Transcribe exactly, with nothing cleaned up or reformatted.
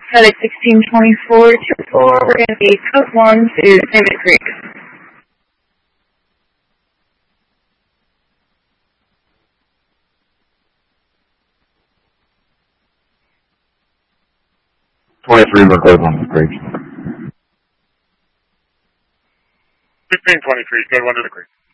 FedEx sixteen twenty-four two four, we're going to be code one to Payment Creek. twenty-three, we're code one to the creek. fifteen twenty-three, code one to the creek.